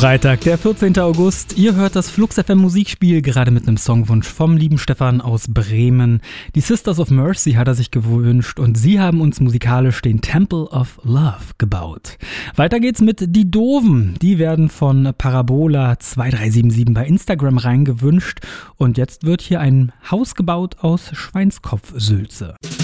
Freitag, der 14. August. Ihr hört das Flux FM Musikspiel, gerade mit einem Songwunsch vom lieben Stefan aus Bremen. Die Sisters of Mercy hat er sich gewünscht und sie haben uns musikalisch den Temple of Love gebaut. Weiter geht's mit Die Dooven. Die werden von Parabola2377 bei Instagram reingewünscht und jetzt wird hier ein Haus gebaut aus Schweinskopfsülze.